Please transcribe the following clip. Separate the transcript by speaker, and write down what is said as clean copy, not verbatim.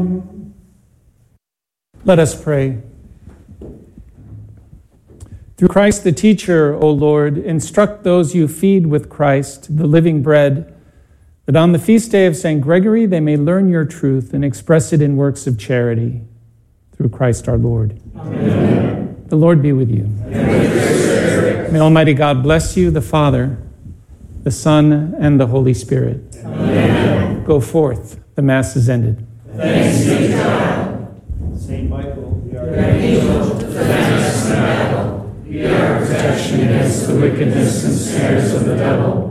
Speaker 1: Let us pray. Through Christ the teacher, O Lord, instruct those you feed with Christ, the living bread, that on the feast day of St. Gregory they may learn your truth and express it in works of charity. Through Christ our Lord. Amen. The Lord be with you. And with your spirit. May Almighty God bless you, the Father, the Son, and the Holy Spirit. Amen. Go forth. The Mass is ended.
Speaker 2: Thanks be to God.
Speaker 3: Saint Michael, be our
Speaker 2: angel, defend us in battle. Be our protection against the wickedness and snares of the devil.